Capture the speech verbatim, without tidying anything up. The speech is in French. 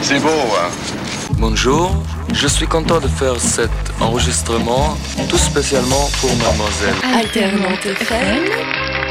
C'est beau, hein? Bonjour, je suis content de faire cet enregistrement tout spécialement pour mademoiselle. Alternante F M.